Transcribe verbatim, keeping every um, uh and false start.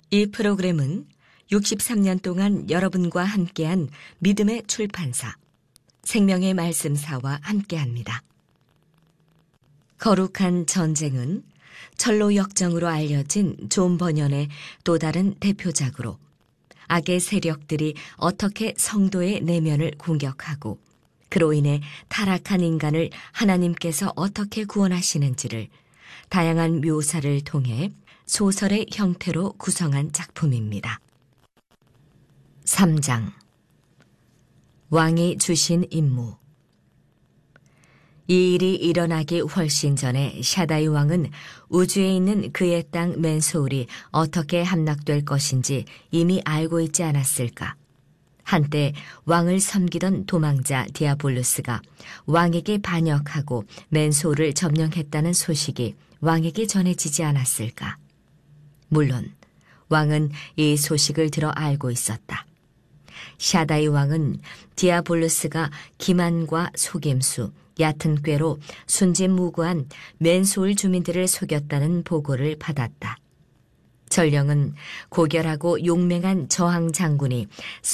이 프로그램은 육십삼 년 동안 여러분과 함께한 믿음의 출판사, 생명의 말씀사와 함께합니다. 거룩한 전쟁은 철로 역정으로 알려진 존 버년의 또 다른 대표작으로 악의 세력들이 어떻게 성도의 내면을 공격하고 그로 인해 타락한 인간을 하나님께서 어떻게 구원하시는지를 다양한 묘사를 통해 소설의 형태로 구성한 작품입니다. 삼 장 왕이 주신 임무. 이 일이 일어나기 훨씬 전에 샤다이 왕은 우주에 있는 그의 땅 맨소울이 어떻게 함락될 것인지 이미 알고 있지 않았을까? 한때 왕을 섬기던 도망자 디아볼루스가 왕에게 반역하고 맨소울을 점령했다는 소식이 왕에게 전해지지 않았을까? 물론 왕은 이 소식을 들어 알고 있었다. 샤다이 왕은 디아볼루스가 기만과 속임수, 얕은 꾀로 순진무구한 맨소울 주민들을 속였다는 보고를 받았다. 전령은 고결하고 용맹한 저항 장군이